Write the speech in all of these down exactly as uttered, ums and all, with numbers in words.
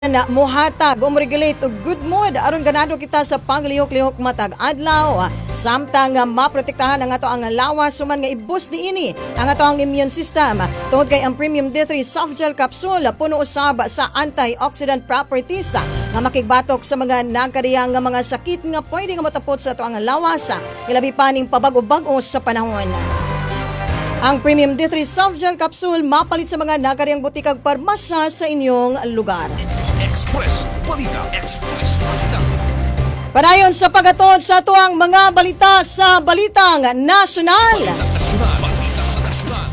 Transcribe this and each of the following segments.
na muhatag o regulate og good mood aron ganado kita sa paglihok-lihok matag adlaw samtang uh, maprotektahan ang ato ang lawas suman nga i-boost niini ang ato ang immune system tungod kay ang Premium D three Soft Gel Capsule puno usab sa antioxidant properties nga makigbatok sa mga nagkariyang nga mga sakit nga pwede nga matapot sa ato ang lawas ilabi pa ning pabago-bago sa panahon. Ang Premium D three Soft Gel Capsule mapalit sa mga nakariyang butikag parmasya sa inyong lugar. Express Balita, Express Balita. Padayon sa pagatod sa tuang mga balita sa Balitang Nasyonal. Balita Nasyonal, Balita sa Nasyonal.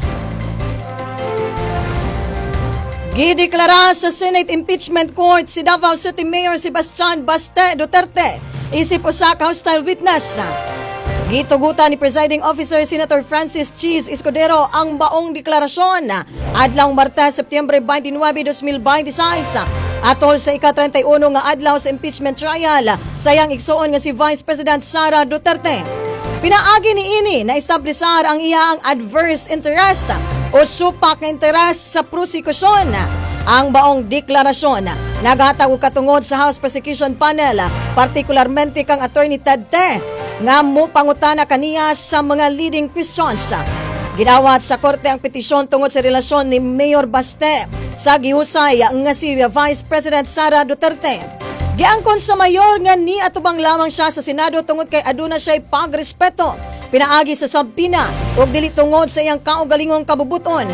Gideklara sa Senate Impeachment Court si Davao City Mayor Sebastian Baste Duterte isip usa ka hostile witness. Gitugutan ni Presiding Officer Senator Francis Cheese Escudero ang baong deklarasyon adlaw Martes, Setyembre twenty-nine, twenty twenty-six atol sa ika-thirty-one nga adlaw sa impeachment trial sayang igsuon nga si Vice President Sara Duterte. Pinaagi ni ini na establisar ang iyang adverse interest o supak nga interest sa prosekusyon. Ang baong deklarasyon naghatag og katungod sa House Prosecution Panel, partikularmente kang Attorney Ted Te, nga mo pangutana kaniya sa mga leading questions. Gidawat sa korte ang petisyon tungod sa relasyon ni Mayor Baste sa gihusay nga si Vice President Sara Duterte. Giangkon sa mayor nga ni atubang lamang siya sa Senado tungod kay aduna siya'y pagrespeto pinaagi sa sabpina ug dili tungod sa iyang kaugalingong kabubuton.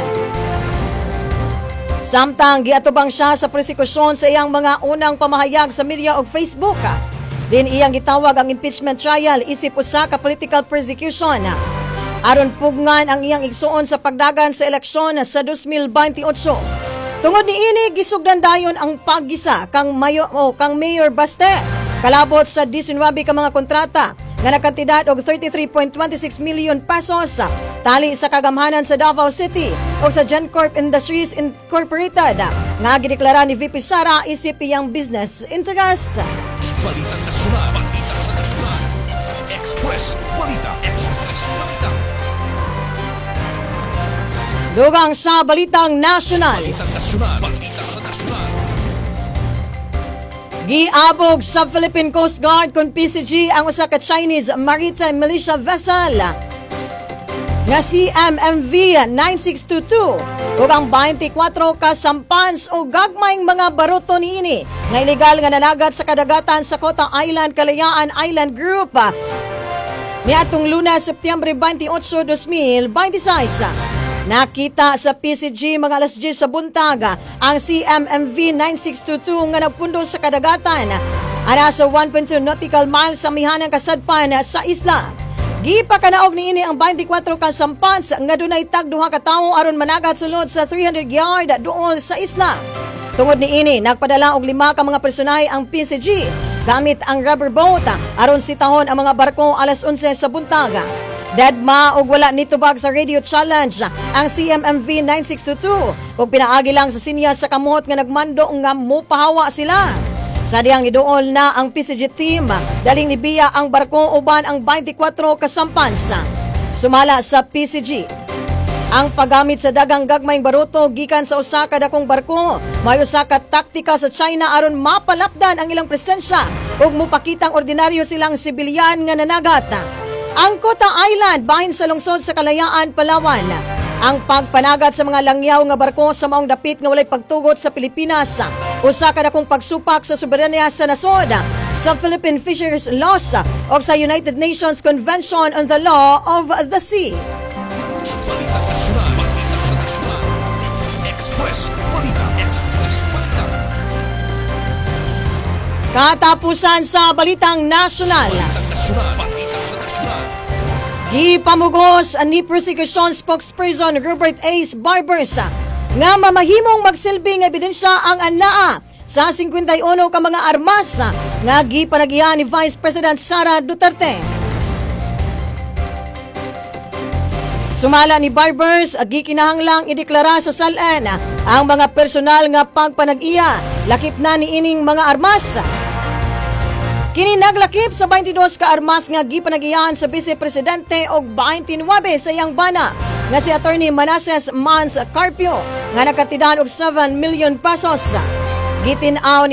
Samtang giatubang siya sa prosekusyon sa iyang mga unang pamahayag sa media ug Facebook. Din iyang gitawag ang impeachment trial isip usa ka political persecution. Aron pugngan ang iyang igsuon sa pagdagan sa eleksyon sa twenty twenty-eight. Tungod ni ini gisugdan dayon ang paggisa kang mayo o kang Mayor Baste kalabot sa nineteen ka mga kontrata nga nagkantidad og thirty-three point two six million pesos tali sa kagamhanan sa Davao City o sa GenCorp Industries Incorporated nga gideklara ni V P Sara isip iyang business interest. Balita Nasyonal, Balita sa Nasyonal. Express Balita, Express Balita. Dugang sa Balitang Nasyonal. Balita Nasyonal, Balita sa Nasyonal. Giabog sa Philippine Coast Guard kung P C G ang usa ka Chinese maritime militia vessel nga si M M V nine six two two ug ang twenty-four ka sampans o gagmayng mga baruto niini nga ilegal nga nanagat sa kadagatan sa Kota Island Kalayaan Island Group niadtong Lunes, Setyembre twenty-eight, twenty twenty-six. Nakita sa P C G mga alas diyes sa buntag ang C M M V nine six two two nga nagpundo sa kadagatan ana sa one point two nautical miles sa mihanang kasadpan sa isla. Gipakanaog niini ang twenty-four ka sampans nga dunay tag duha ka tawo aron managat sulod sa three hundred yard duol sa isla. Tungod niini nagpadala og lima ka mga personahe ang P C G gamit ang rubber boat aron sitahon ang mga barko alas onse sa buntag. Deadma og wala nitubag sa radio challenge ang C M M V nine six two two ug pinaagi lang sa sinya sa kamot nga nagmando nga mopahawa sila. Sa diyang iduol na ang P C G team, daling nibiya ang barko uban ang twenty-four ka sampans. Sumala sa P C G ang paggamit sa dagang gagmayng baruto gikan sa usa ka dakong barko. May usa ka taktika sa China aron mapalapdan ang ilang presensya ug mopakitang ordinaryo silang sibilyan nga nanagat. Ang Kota Island bahin sa lungsod sa Kalayaan, Palawan. Ang pagpanagat sa mga langyaw nga barko sa maong dapit nga walay pagtugot sa Pilipinas. Usa ka dakong pagsupak sa soberanya sa nasod, sa Philippine Fisheries Laws o sa United Nations Convention on the Law of the Sea. Balita Nasyonal, Balita sa Nasyonal. Express Balita, Express Balita. Katapusan sa Balitang Nasyonal. Balita Nasyonal, Balita sa Nasyonal. Gipamugos ni Prosecution Spokesperson Robert Ace Barbers nga mamahimong magsilbing ebidensya ang anaa sa fifty-one ka mga armas nga gipanagihan ni Vice President Sara Duterte. Sumala ni Barbers, gikinahanglang ideklara sa salan ang mga personal nga pagpanag-iya lakip na ni ining mga armas. Kini naglakip sa twenty-two ka armas nga gipanagihan sa Vice Presidente og twenty-nine sa iyang bana nga si Attorney Manasseh Mans Carpio nga nakatidahan og seven million pesos. Gitinaw